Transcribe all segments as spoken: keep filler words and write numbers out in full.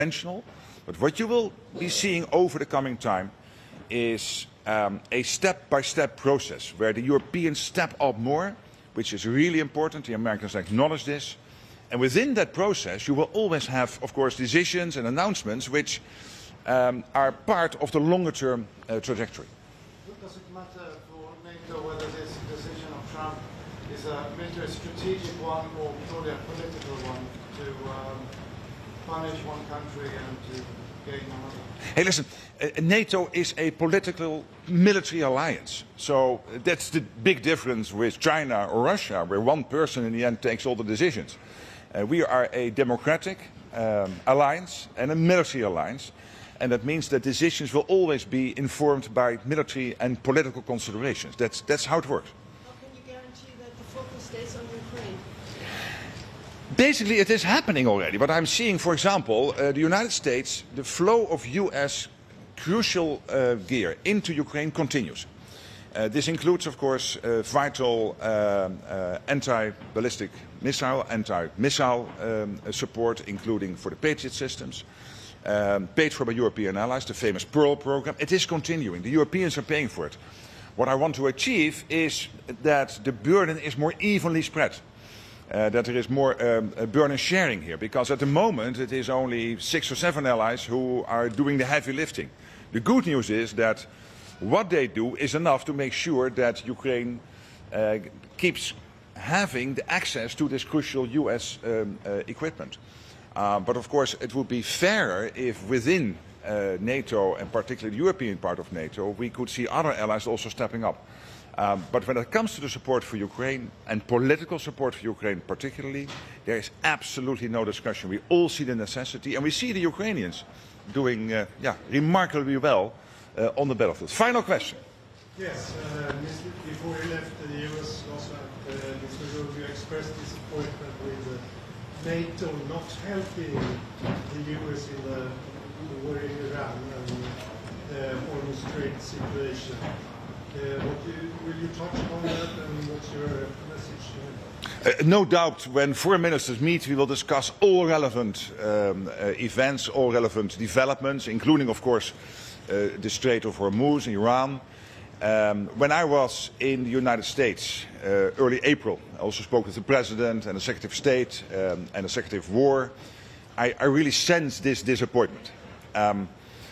conventional. But what you will be seeing over the coming time is um, a step-by-step process where the Europeans step up more, which is really important. The Americans acknowledge this. And within that process, you will always have, of course, decisions and announcements which um, are part of the longer-term uh, trajectory. Does it matter for NATO whether this decision of Trump is a military strategic one or purely a political one to um, punish one country and to gain another? Hey, listen, uh, NATO is a political military alliance. So uh, that's the big difference with China or Russia, where one person in the end takes all the decisions. Uh, we are a democratic um, alliance and a military alliance. And that means that decisions will always be informed by military and political considerations. That's, that's how it works. How can you guarantee that the focus stays on Ukraine? Basically, it is happening already. What I'm seeing, for example, uh, the United States, the flow of U S crucial uh, gear into Ukraine continues. Uh, this includes, of course, uh, vital uh, uh, anti-ballistic missile, anti-missile um, support, including for the Patriot systems. Um, paid for by European allies, the famous Pearl program. It is continuing. The Europeans are paying for it. What I want to achieve is that the burden is more evenly spread. Uh, that there is more um, burden sharing here, because at the moment it is only six or seven allies who are doing the heavy lifting. The good news is that what they do is enough to make sure that Ukraine uh, keeps having the access to this crucial U S um, uh, equipment. Uh, but of course it would be fairer if within uh, NATO, and particularly the European part of NATO, we could see other allies also stepping up. Um, but when it comes to the support for Ukraine, and political support for Ukraine particularly, there is absolutely no discussion. We all see the necessity, and we see the Ukrainians doing uh, yeah, remarkably well uh, on the battlefield. Final question. Yes, uh, before you left the U S last night, uh, Mister Rube, you expressed disappointment with uh, NATO not helping the U S in the, the war in Iran and the Hormuz Strait situation. Uh, what you, will you touch on that, and what's your message? Uh, no doubt, when foreign ministers meet, we will discuss all relevant um, uh, events, all relevant developments, including, of course, uh, the Strait of Hormuz, Iran. Um, when I was in the United States uh, early April, I also spoke with the President and the Secretary of State um, and the Secretary of War. I, I really sensed this disappointment. Um,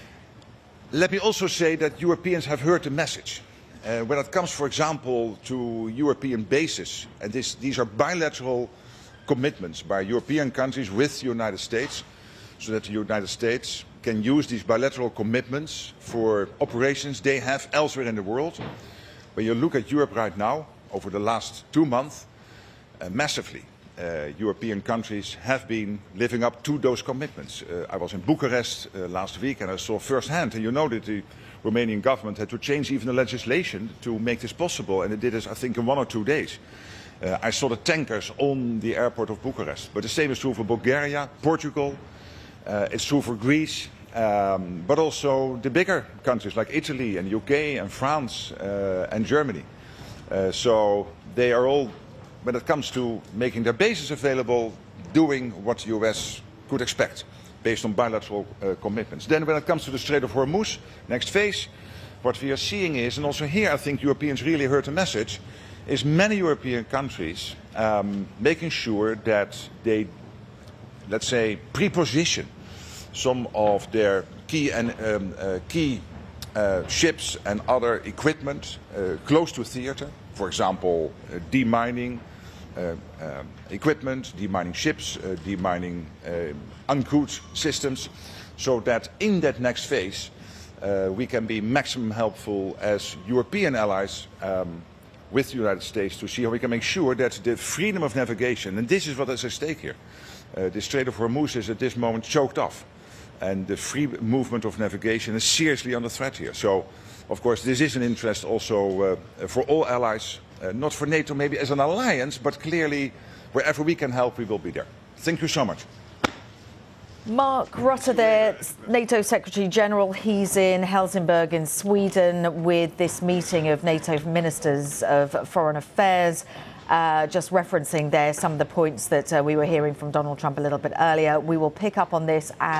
let me also say that Europeans have heard the message. Uh, when it comes, for example, to European bases, and this, these are bilateral commitments by European countries with the United States, so that the United States can use these bilateral commitments for operations they have elsewhere in the world. When you look at Europe right now, over the last two months, uh, massively, uh, European countries have been living up to those commitments. Uh, I was in Bucharest uh, last week and I saw firsthand, and you know that the Romanian government had to change even the legislation to make this possible, and it did this, I think, in one or two days. Uh, I saw the tankers on the airport of Bucharest, but the same is true for Bulgaria, Portugal. Uh, it's true for Greece, um, but also the bigger countries like Italy and U K and France uh, and Germany. Uh, so they are all, when it comes to making their bases available, doing what the U S could expect based on bilateral uh, commitments. Then when it comes to the Strait of Hormuz, next phase, what we are seeing is, and also here I think Europeans really heard the message, is many European countries um, making sure that they, let's say, pre-position some of their key and um, uh, key uh, ships and other equipment uh, close to theater. For example, uh, demining uh, um, equipment, demining ships, uh, demining uh, uncrewed systems, so that in that next phase uh, we can be maximum helpful as European allies um, with the United States to see how we can make sure that the freedom of navigation, and this is what is at stake here, uh, the Strait of Hormuz is at this moment choked off, and the free movement of navigation is seriously under threat here. So, of course, this is an interest also uh, for all allies, uh, not for NATO maybe as an alliance, but clearly wherever we can help, we will be there. Thank you so much. Mark Rutte there, NATO Secretary General. He's in Helsingborg in Sweden with this meeting of NATO Ministers of Foreign Affairs. Uh, just referencing there some of the points that uh, we were hearing from Donald Trump a little bit earlier. We will pick up on this as